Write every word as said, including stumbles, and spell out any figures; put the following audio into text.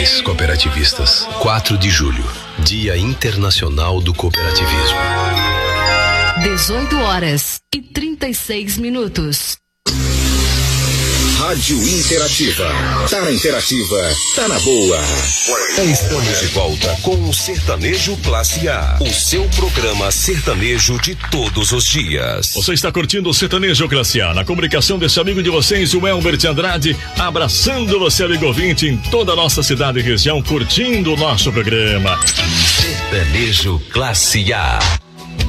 Cooperativistas, quatro de julho, Dia Internacional do Cooperativismo. dezoito horas e trinta e seis minutos. Rádio Interativa. Tá na Interativa, tá na boa. Estamos de volta com o Sertanejo Classe A, o seu programa sertanejo de todos os dias. Você está curtindo o Sertanejo Classe A, na comunicação desse amigo de vocês, o Elbert Andrade, abraçando você, amigo ouvinte, em toda a nossa cidade e região, curtindo o nosso programa. Sertanejo Classe A.